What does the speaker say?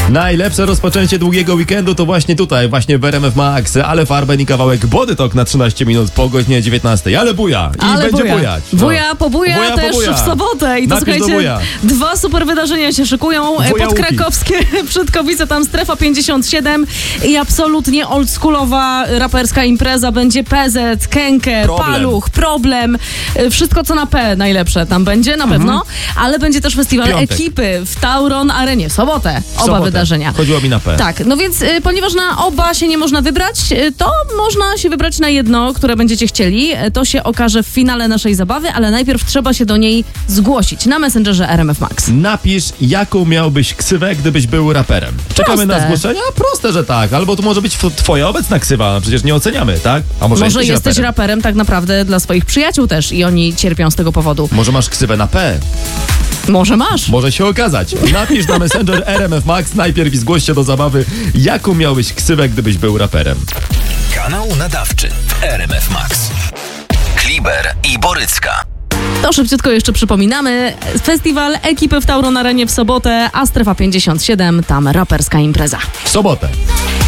Najlepsze rozpoczęcie długiego weekendu to właśnie tutaj, właśnie w RMF Max, ale Farben i kawałek Body Talk na 13 minut po godzinie 19. Ale buja! I ale będzie buja. bujać. Buja też pobuja. w sobotę. I to Napisz do słuchajcie, buja. 2 super wydarzenia się szykują. Buja Podkrakowskie, Przedkowice, tam Strefa 57 i absolutnie oldschoolowa raperska impreza. Będzie PZ, Kenker, Problem. Paluch, Problem. Wszystko co na P najlepsze tam będzie na pewno. Ale będzie też festiwal Piątek. ekipy w Tauron Arenie w sobotę. Oba wydarzenia. Chodziło mi na P. Tak, no więc ponieważ na oba się nie można wybrać, to można się wybrać na jedno, które będziecie chcieli. To się okaże w finale naszej zabawy, ale najpierw trzeba się do niej zgłosić na Messengerze RMF Max. Napisz, jaką miałbyś ksywę, gdybyś był raperem. Czekamy Proste. na zgłoszenia? Proste, że tak. Albo to może być twoja obecna ksywa. Przecież nie oceniamy, tak? A może Jesteś raperem tak naprawdę dla swoich przyjaciół też i oni cierpią z tego powodu. Może masz ksywę na P. Może masz. Może się okazać. Napisz na Messenger RMF Max najpierw i zgłoś się do zabawy, jaką miałbyś ksywę, gdybyś był raperem. Kanał nadawczy w RMF Max. Kliber i Borycka. To szybciutko jeszcze przypominamy. Festiwal ekipy w Tauron Arenie w sobotę, a Strefa 57, tam raperska impreza. W sobotę.